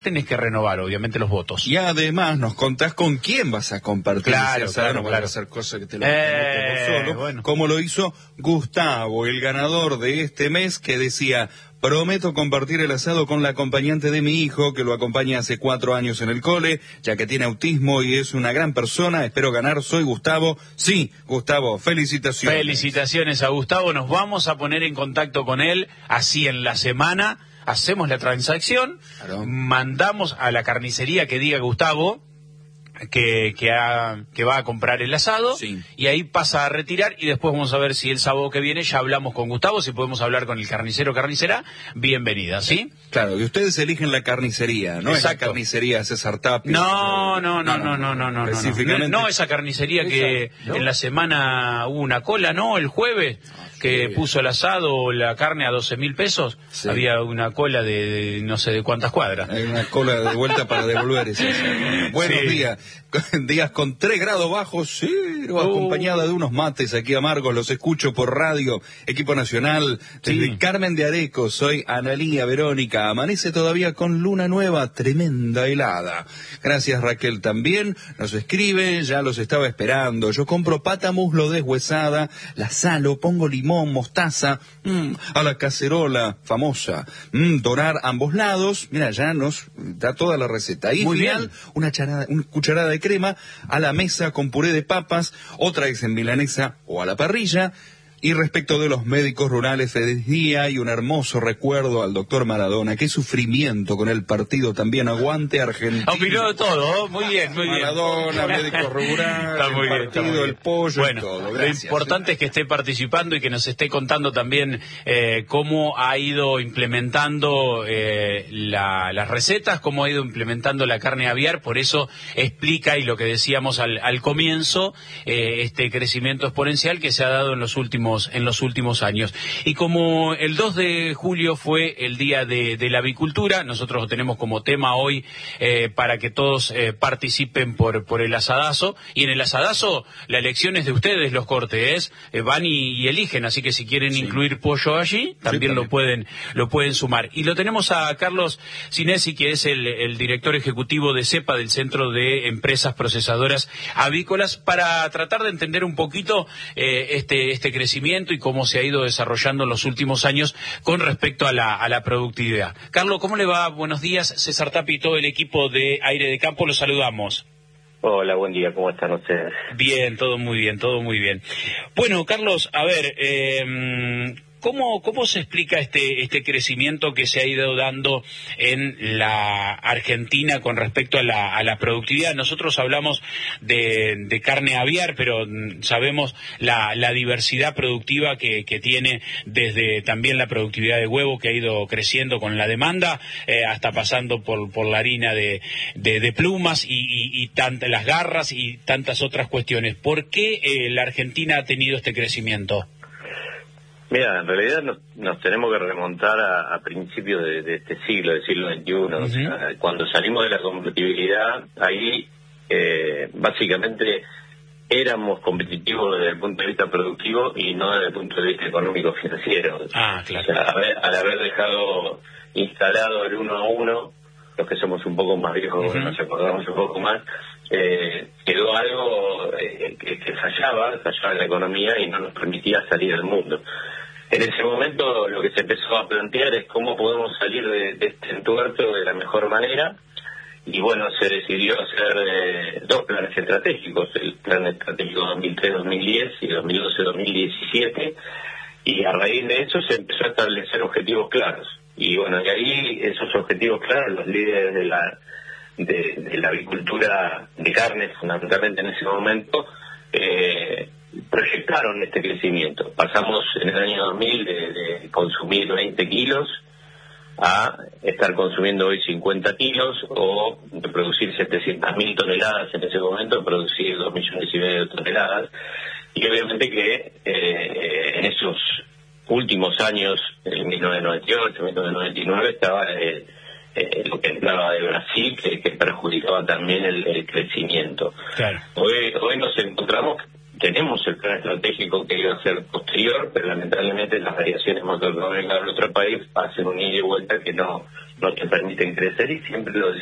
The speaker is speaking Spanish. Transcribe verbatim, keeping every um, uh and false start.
tenés que renovar, obviamente, los votos. Y además nos contás con quién vas a compartir. Claro, ese asado, claro, no claro. vas a hacer cosas que te lo eh, como solo, bueno. como lo hizo Gustavo, el ganador de este mes, que decía: prometo compartir el asado con la acompañante de mi hijo, que lo acompaña hace cuatro años en el cole, ya que tiene autismo y es una gran persona. Espero ganar, soy Gustavo. Sí, Gustavo, felicitaciones. Felicitaciones a Gustavo, nos vamos a poner en contacto con él, así en la semana, hacemos la transacción, claro. Mandamos a la carnicería que diga Gustavo que que, ha, que va a comprar el asado, sí. Y ahí pasa a retirar y después vamos a ver si el sábado que viene ya hablamos con Gustavo, si podemos hablar con el carnicero o carnicera, bienvenida, ¿sí? Claro, y ustedes eligen la carnicería, no es la carnicería César Tapia. No, no, no, no, no, no, no, específicamente. no, no esa carnicería que esa, ¿no? En la semana hubo una cola, ¿no? El jueves, que sí. Puso el asado, la carne a doce mil pesos, sí. Había una cola de, de no sé de cuántas cuadras. Hay una cola de vuelta para devolver ese asado. Buenos sí. días. Días con tres grados bajos, cero, uh. acompañada de unos mates aquí amargos, los escucho por radio, equipo nacional, desde sí. Carmen de Areco, soy Analía Verónica, amanece todavía con luna nueva, tremenda helada. Gracias Raquel también, nos escribe, ya los estaba esperando, yo compro pata muslo deshuesada, la salo, pongo limón, mostaza, mmm, a la cacerola famosa, mmm, dorar ambos lados, mira, ya nos da toda la receta. Y muy final, bien. Una, charada, una cucharada de crema a la mesa con puré de papas, otra es en milanesa o a la parrilla. Y respecto de los médicos rurales, feliz día y un hermoso recuerdo al doctor Maradona. Qué sufrimiento con el partido también. Aguante Argentina. Opinó de todo, muy bien, muy bien. Maradona, médico rural, está muy el bien, partido, está muy el pollo, bueno, y todo. Gracias. Lo importante es que esté participando y que nos esté contando también eh, cómo ha ido implementando eh, la, las recetas, cómo ha ido implementando la carne aviar. Por eso explica, y lo que decíamos al, al comienzo, eh, este crecimiento exponencial que se ha dado en los últimos en los últimos años. Y como el dos de julio fue el Día de, de la Avicultura, nosotros lo tenemos como tema hoy eh, para que todos eh, participen por, por el asadazo. Y en el asadazo la elección es de ustedes, los cortes, eh, van y, y eligen, así que si quieren sí. incluir pollo allí, también, sí, también lo pueden lo pueden sumar. Y lo tenemos a Carlos Sinesi, que es el, el director ejecutivo de CEPA, del Centro de Empresas Procesadoras Avícolas, para tratar de entender un poquito eh, este, este crecimiento y cómo se ha ido desarrollando en los últimos años con respecto a la, a la productividad. Carlos, ¿cómo le va? Buenos días. César Tapia y todo el equipo de Aire de Campo, los saludamos. Hola, buen día, ¿cómo están ustedes? Bien, todo muy bien, todo muy bien. Bueno, Carlos, a ver, eh, ¿Cómo, ¿Cómo se explica este, este crecimiento que se ha ido dando en la Argentina con respecto a la, a la productividad? Nosotros hablamos de, de carne aviar, pero sabemos la, la diversidad productiva que, que tiene, desde también la productividad de huevo, que ha ido creciendo con la demanda, eh, hasta pasando por, por la harina de, de, de plumas y, y, y tantas las garras y tantas otras cuestiones. ¿Por qué eh, la Argentina ha tenido este crecimiento? Mira, en realidad nos, nos tenemos que remontar a, a principios de, de este siglo, del siglo veintiuno. Uh-huh. O sea, cuando salimos de la competitividad, ahí eh, básicamente éramos competitivos desde el punto de vista productivo y no desde el punto de vista económico-financiero. Ah, claro. O sea, haber, al haber dejado instalado el uno a uno, los que somos un poco más viejos, uh-huh. nos acordamos un poco más, eh, quedó algo eh, que, que fallaba, fallaba en la economía y no nos permitía salir al mundo. En ese momento lo que se empezó a plantear es cómo podemos salir de, de este entuerto de la mejor manera, y bueno, se decidió hacer eh, dos planes estratégicos, el plan estratégico dos mil tres a dos mil diez y dos mil doce a dos mil diecisiete, y a raíz de eso se empezó a establecer objetivos claros. Y bueno, y ahí esos objetivos claros, los líderes de la de, de la avicultura de carne, fundamentalmente en ese momento, eh, proyectaron este crecimiento. Pasamos en el año dos mil de, de consumir veinte kilos a estar consumiendo hoy cincuenta kilos, o de producir setecientas mil toneladas en ese momento, producir dos millones y medio de toneladas. Y obviamente que eh, en esos últimos años, en mil novecientos noventa y ocho, mil novecientos noventa y nueve, estaba eh, eh, lo que entraba de Brasil, que, que perjudicaba también el, el crecimiento. Claro. Hoy, hoy nos encontramos tenemos el plan estratégico que iba a ser posterior, pero lamentablemente las variaciones macroeconómicas de nuestro país hacen un ida y vuelta que no, no te permiten crecer, y siempre lo